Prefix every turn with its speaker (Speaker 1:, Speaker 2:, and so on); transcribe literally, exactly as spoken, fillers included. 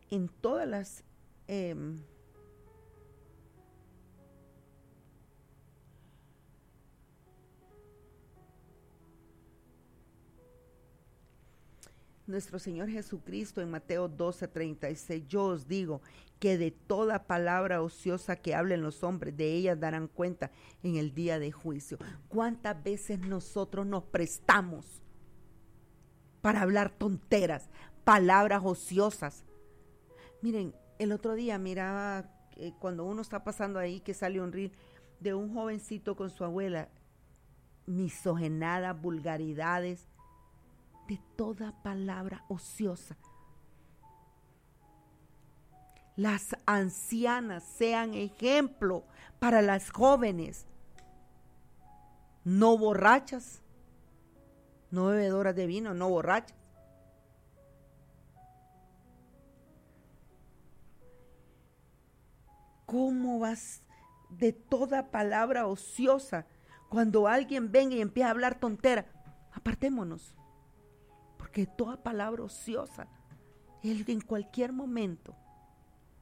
Speaker 1: en todas las eh, nuestro Señor Jesucristo en Mateo doce, treinta y seis, yo os digo que de toda palabra ociosa que hablen los hombres, de ellas darán cuenta en el día de juicio. ¿Cuántas veces nosotros nos prestamos para hablar tonteras, palabras ociosas? Miren, el otro día miraba, eh, cuando uno está pasando ahí, que sale un reel de un jovencito con su abuela, misogenadas, vulgaridades, de toda palabra ociosa. Las ancianas sean ejemplo para las jóvenes, no borrachas, no bebedoras de vino, no borrachas. ¿Cómo vas de toda palabra ociosa? Cuando alguien venga y empieza a hablar tontera, apartémonos. Porque toda palabra ociosa, él en cualquier momento